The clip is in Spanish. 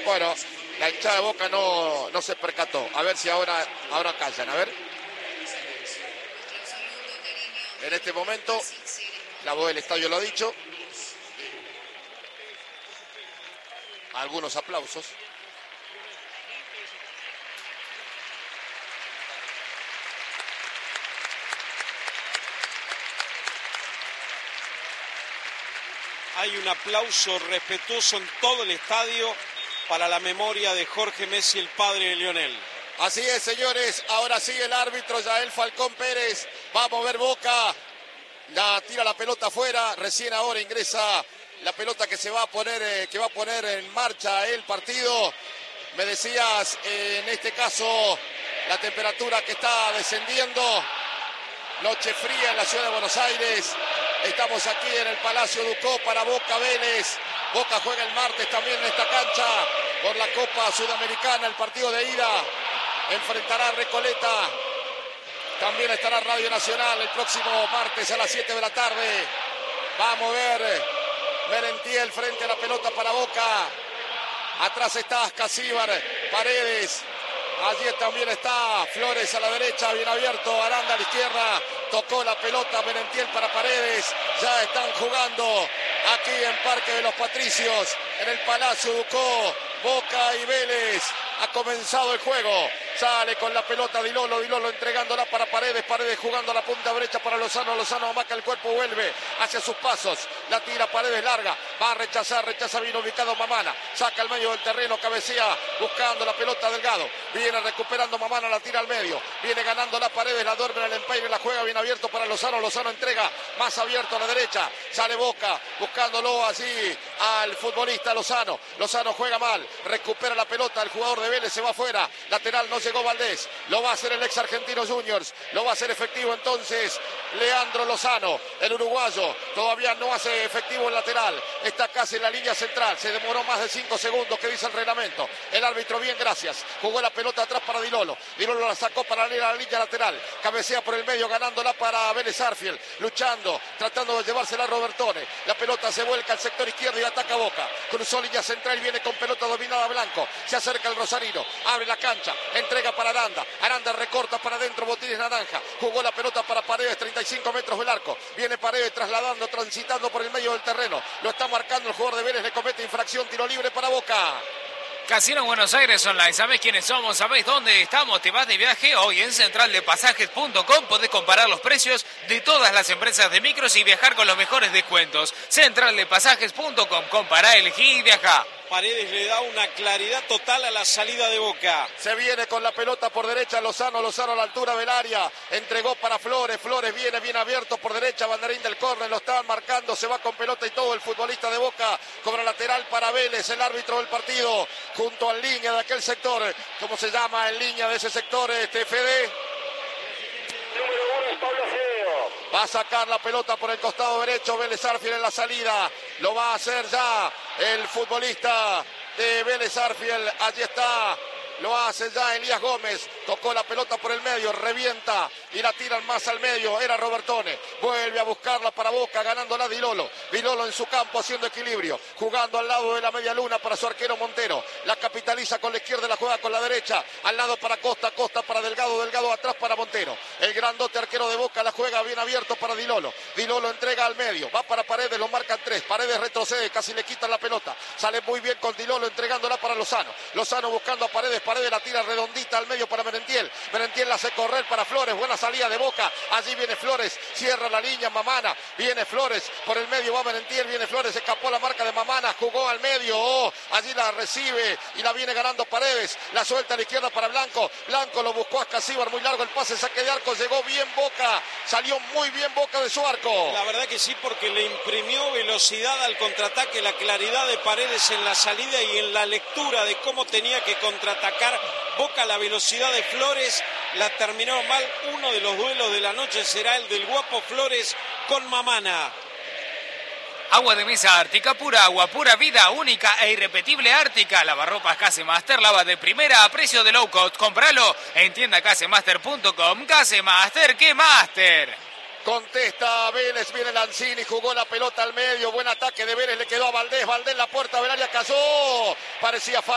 Bueno, la hinchada de Boca no se percató. A ver si ahora callan, a ver. En este momento, la voz del estadio lo ha dicho. Algunos aplausos. Hay un aplauso respetuoso en todo el estadio para la memoria de Jorge Messi, el padre de Lionel. Así es, señores. Ahora sí el árbitro Yael Falcón Pérez va a mover Boca. Tira la pelota afuera. Recién ahora ingresa la pelota que va a poner en marcha el partido. Me decías, en este caso, la temperatura que está descendiendo. Noche fría en la ciudad de Buenos Aires. Estamos aquí en el Palacio Ducó para Boca Vélez. Boca juega el martes también en esta cancha por la Copa Sudamericana, el partido de ida. Enfrentará a Recoleta. También estará Radio Nacional el próximo martes a las 7 de la tarde. Va a mover Merentiel frente a la pelota para Boca. Atrás está Ascasíbar, Paredes. Allí también está Flores a la derecha, bien abierto. Aranda a la izquierda. Tocó la pelota Merentiel para Paredes. Ya están jugando aquí en Parque de los Patricios, en el Palacio Ducó. Boca y Vélez. Ha comenzado el juego. Sale con la pelota Dilolo entregándola para Paredes. Paredes jugando a la punta derecha para Lozano. Lozano amaca el cuerpo, vuelve hacia sus pasos. La tira Paredes larga. Va a rechaza bien ubicado Mamana. Saca al medio del terreno, cabecea buscando la pelota Delgado. Viene recuperando Mamana, la tira al medio. Viene ganando la Paredes, la duerme en el empeine, la juega bien abierto para Lozano. Lozano entrega más abierto a la derecha. Sale Boca buscándolo así al futbolista Lozano. Lozano juega mal. Recupera la pelota. El jugador de Vélez se va afuera. Lateral no llegó Valdés. Lo va a hacer el ex Argentino Juniors. Lo va a hacer efectivo entonces Leandro Lozano. El uruguayo todavía no hace efectivo el lateral. Está casi en la línea central. Se demoró más de 5 segundos que dice el reglamento. El árbitro bien, gracias. Jugó la pelota atrás para Dilolo. Dilolo la sacó para la línea lateral. Cabecea por el medio ganándola para Vélez Arfield. Luchando, tratando de llevársela a Robertone. La pelota se vuelca al sector izquierdo y ataca Boca. Cruzó línea central, viene con pelota dominada Blanco. Se acerca el Rosarino. Abre la cancha. Entrega para Aranda. Aranda recorta para adentro. Botines naranja. Jugó la pelota para Paredes. 35 metros del arco. Viene Paredes trasladando, transitando por el medio del terreno. Lo está marcando el jugador de Vélez. Le comete infracción. Tiro libre para Boca. Casino Buenos Aires Online, ¿sabés quiénes somos? ¿Sabés dónde estamos? ¿Te vas de viaje? Hoy en centraldepasajes.com podés comparar los precios de todas las empresas de micros y viajar con los mejores descuentos. Centraldepasajes.com, compará, elegí y viajá. Paredes le da una claridad total a la salida de Boca. Se viene con la pelota por derecha Lozano a la altura del área. Entregó para Flores. Flores viene bien abierto por derecha. Banderín del córner. Lo estaban marcando. Se va con pelota y todo el futbolista de Boca. Cobra lateral para Vélez. El árbitro del partido. Junto al línea de aquel sector. ¿Cómo se llama en línea de ese sector? Fede. Número 1 es Pablo Feo. Va a sacar la pelota por el costado derecho. Vélez Arfield en la salida. Lo va a hacer ya el futbolista de Vélez Arfield. Allí está. Lo hace ya Elías Gómez. Tocó la pelota por el medio. Revienta y la tiran más al medio. Era Robertone. Vuelve a buscarla para Boca. Ganándola Dilolo. Dilolo en su campo haciendo equilibrio. Jugando al lado de la media luna para su arquero Montero. La capitaliza con la izquierda y la juega con la derecha. Al lado para Costa. Costa para Delgado. Delgado atrás para Montero. El grandote arquero de Boca la juega bien abierto para Dilolo. Dilolo entrega al medio. Va para Paredes. Lo marcan 3. Paredes retrocede. Casi le quitan la pelota. Sale muy bien con Dilolo entregándola para Lozano. Lozano buscando a Paredes. Paredes la tira redondita al medio para Merentiel. Merentiel la hace correr para Flores. Buena salida de Boca. Allí viene Flores. Cierra la línea Mamana. Viene Flores. Por el medio va Merentiel. Viene Flores. Escapó la marca de Mamana. Jugó al medio. Allí la recibe y la viene ganando Paredes. La suelta a la izquierda para Blanco. Blanco lo buscó a Ascasíbar. Muy largo el pase. Saque de arco. Llegó bien Boca. Salió muy bien Boca de su arco. La verdad que sí, porque le imprimió velocidad al contraataque. La claridad de Paredes en la salida y en la lectura de cómo tenía que contraatacar Boca. La velocidad de Flores la terminó mal. Uno de los duelos de la noche será el del guapo Flores con Mamana. Agua de mesa Ártica, pura agua, pura vida, única e irrepetible Ártica. Lavarropas Casemaster, lava de primera a precio de low cost. Compralo en tiendacasemaster.com. Casemaster, ¿qué Master? Contesta Vélez, viene Lanzini, jugó la pelota al medio, buen ataque de Vélez, le quedó a Valdés, Valdés la puerta del área cayó, parecía falta.